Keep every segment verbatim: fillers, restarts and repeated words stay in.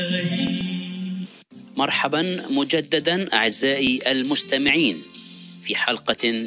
مرحبا مجددا أعزائي المستمعين في حلقة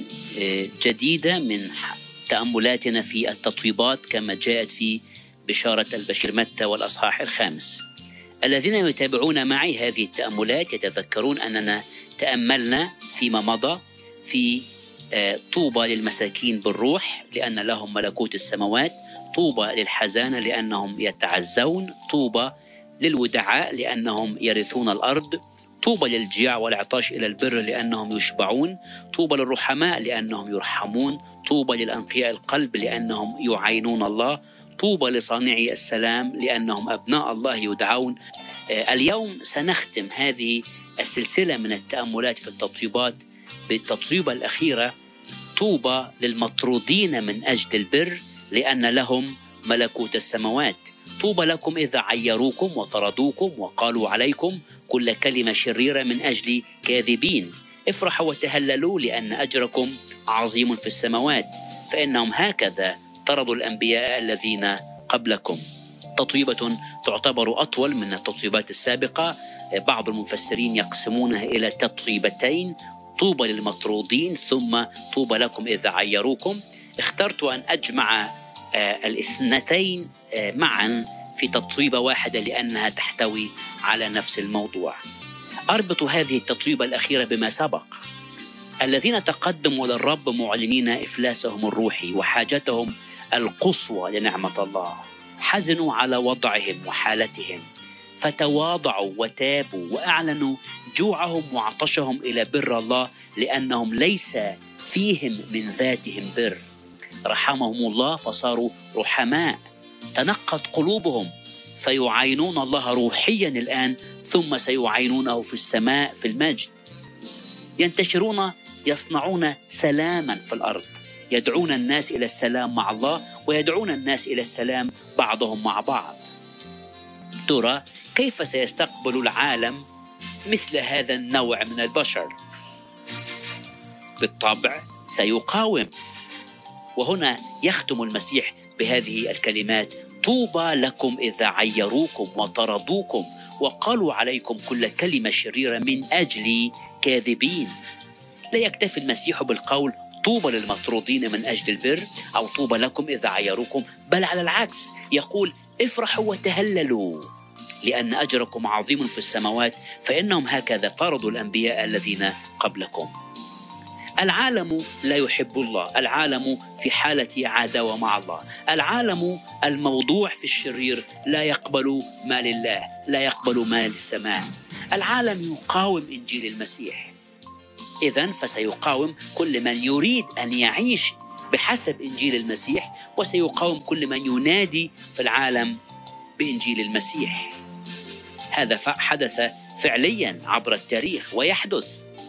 جديدة من تأملاتنا في التطويبات كما جاءت في بشارة البشير متى والأصحاح الخامس. الذين يتابعون معي هذه التأملات يتذكرون أننا تأملنا فيما مضى في طوبى للمساكين بالروح لأن لهم ملكوت السماوات، طوبى للحزانة لأنهم يتعزون، طوبى للودعاء لأنهم يرثون الأرض، طوبى للجياع والعطاش إلى البر لأنهم يشبعون، طوبى للرحماء لأنهم يرحمون، طوبى للأنقياء القلب لأنهم يعينون الله، طوبى لصانعي السلام لأنهم أبناء الله يدعون. اليوم سنختم هذه السلسلة من التأملات في التطويبات بالتطويبة الأخيرة، طوبى للمطرودين من أجل البر لأن لهم ملكوت السماوات. طوبى لكم إذا عيروكم وطردوكم وقالوا عليكم كل كلمة شريرة من أجل كاذبين. افرحوا وتهللوا لأن أجركم عظيم في السماوات فإنهم هكذا طردوا الأنبياء الذين قبلكم. تطويبة تعتبر أطول من التطويبات السابقة، بعض المفسرين يقسمونها إلى تطويبتين، طوبى للمطرودين ثم طوبى لكم إذا عيروكم. اخترت أن أجمع الاثنتين معا في تطويبة واحدة لأنها تحتوي على نفس الموضوع. أربط هذه التطويبة الأخيرة بما سبق. الذين تقدموا للرب معلنين إفلاسهم الروحي وحاجتهم القصوى لنعمة الله، حزنوا على وضعهم وحالتهم فتواضعوا وتابوا وأعلنوا جوعهم وعطشهم إلى بر الله لأنهم ليس فيهم من ذاتهم بر. رحمهم الله فصاروا رحماء، تنقت قلوبهم فيعينون الله روحيا الآن ثم سيعينونه في السماء في المجد. ينتشرون يصنعون سلاما في الأرض، يدعون الناس إلى السلام مع الله ويدعون الناس إلى السلام بعضهم مع بعض. ترى كيف سيستقبل العالم مثل هذا النوع من البشر؟ بالطبع سيقاوم. وهنا يختم المسيح بهذه الكلمات: طوبى لكم إذا عيروكم وطردوكم وقالوا عليكم كل كلمة شريرة من أجل كاذبين. لا يكتفي المسيح بالقول طوبى للمطرودين من أجل البر أو طوبى لكم إذا عيروكم، بل على العكس يقول افرحوا وتهللوا لأن أجركم عظيم في السماوات فإنهم هكذا طردوا الأنبياء الذين قبلكم. العالم لا يحب الله، العالم في حالة عداوة مع الله، العالم الموضوع في الشرير لا يقبل ما لله، لا يقبل ما للسماء. العالم يقاوم إنجيل المسيح، إذن فسيقاوم كل من يريد أن يعيش بحسب إنجيل المسيح، وسيقاوم كل من ينادي في العالم بإنجيل المسيح. هذا حدث فعليا عبر التاريخ ويحدث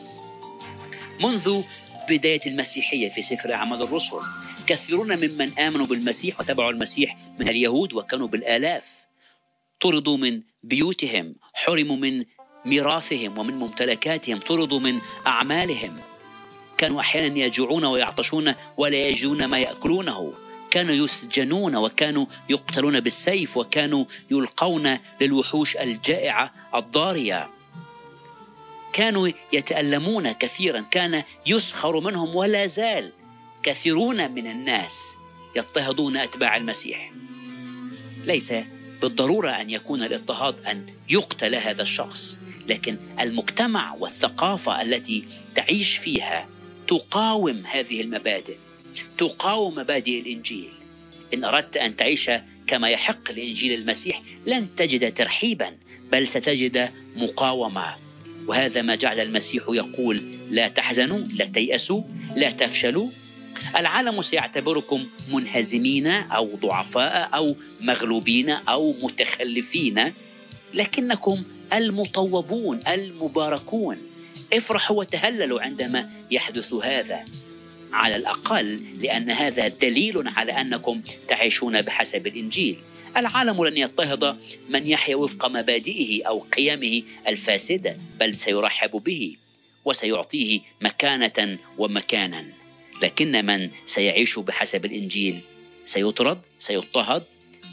منذ بداية المسيحية. في سفر أعمال الرسل كثيرون ممن آمنوا بالمسيح وتبعوا المسيح من اليهود وكانوا بالآلاف طردوا من بيوتهم، حرموا من ميراثهم ومن ممتلكاتهم، طردوا من أعمالهم، كانوا أحيانا يجوعون ويعطشون ولا يجدون ما يأكلونه، كانوا يسجنون وكانوا يقتلون بالسيف وكانوا يلقون للوحوش الجائعة الضارية، كانوا يتألمون كثيرا، كان يسخر منهم ولا زال كثيرون من الناس يضطهدون أتباع المسيح. ليس بالضرورة أن يكون الاضطهاد أن يقتل هذا الشخص، لكن المجتمع والثقافة التي تعيش فيها تقاوم هذه المبادئ، تقاوم مبادئ الإنجيل. إن أردت أن تعيش كما يحق لإنجيل المسيح لن تجد ترحيبا بل ستجد مقاومة. وهذا ما جعل المسيح يقول لا تحزنوا، لا تيأسوا، لا تفشلوا. العالم سيعتبركم منهزمين أو ضعفاء أو مغلوبين أو متخلفين، لكنكم المطوبون المباركون. افرحوا وتهللوا عندما يحدث هذا، على الأقل لأن هذا دليل على أنكم تعيشون بحسب الإنجيل. العالم لن يضطهد من يحيا وفق مبادئه أو قيمه الفاسدة، بل سيرحب به وسيعطيه مكانة ومكانا. لكن من سيعيش بحسب الإنجيل سيطرد، سيضطهد،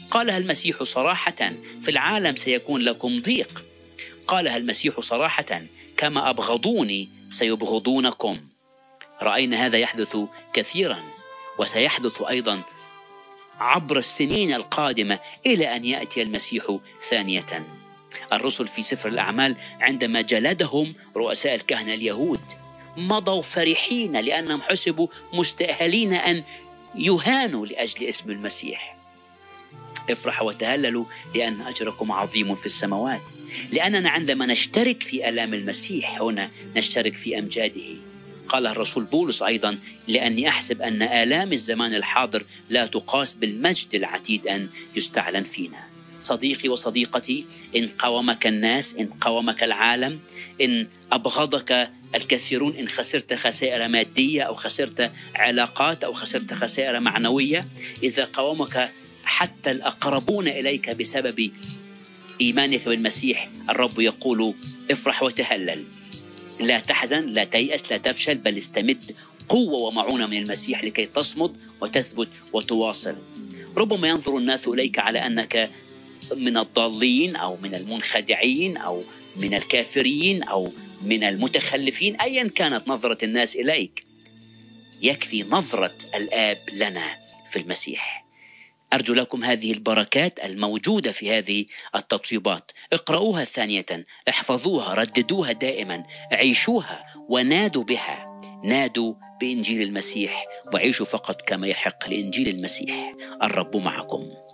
قالها المسيح صراحة: في العالم سيكون لكم ضيق. قالها المسيح صراحة: كما أبغضوني سيبغضونكم. رأينا هذا يحدث كثيرا، وسيحدث أيضا عبر السنين القادمة إلى أن يأتي المسيح ثانية. الرسل في سفر الأعمال عندما جلدهم رؤساء الكهنة اليهود مضوا فرحين لأنهم حسبوا مستأهلين أن يهانوا لأجل اسم المسيح. افرحوا وتهللوا لأن أجركم عظيم في السماوات. لأننا عندما نشترك في آلام المسيح هنا نشترك في أمجاده. قال الرسول بولس أيضا: لأني أحسب أن آلام الزمان الحاضر لا تقاس بالمجد العتيد أن يستعلن فينا. صديقي وصديقتي، إن قاومك الناس، إن قاومك العالم، إن أبغضك الكثيرون، إن خسرت خسائر مادية أو خسرت علاقات أو خسرت خسائر معنوية، إذا قاومك حتى الأقربون إليك بسبب إيمانك بالمسيح، الرب يقول: افرح وتهلل، لا تحزن، لا تيأس، لا تفشل، بل استمد قوة ومعونة من المسيح لكي تصمد وتثبت وتواصل. ربما ينظر الناس إليك على أنك من الضالين أو من المنخدعين أو من الكافرين أو من المتخلفين، أيا كانت نظرة الناس إليك، يكفي نظرة الآب لنا في المسيح. أرجو لكم هذه البركات الموجودة في هذه التطيبات. اقرأوها ثانية، احفظوها، رددوها دائما، عيشوها ونادوا بها. نادوا بإنجيل المسيح وعيشوا فقط كما يحق لإنجيل المسيح. الرب معكم.